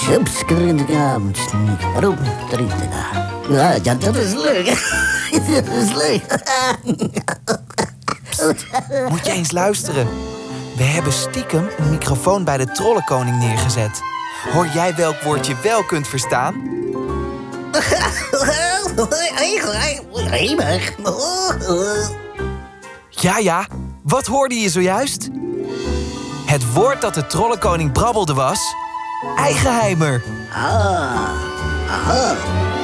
Ja, dat is leuk. Dat is leuk. Moet je eens luisteren. We hebben stiekem een microfoon bij de trollenkoning neergezet. Hoor jij welk woord je wel kunt verstaan? Ja, wat hoorde je zojuist? Het woord dat de trollenkoning brabbelde was... Eigenheimer. Ah,